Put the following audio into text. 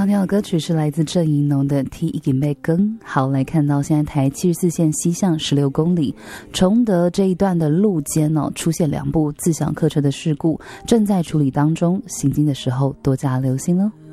刚听到的歌曲是来自郑宜农的《T 一根被更》。好，来看到现在台74线西向16公里崇德这一段的路肩出现2部自强客车的事故，正在处理当中，行经的时候多加留心了。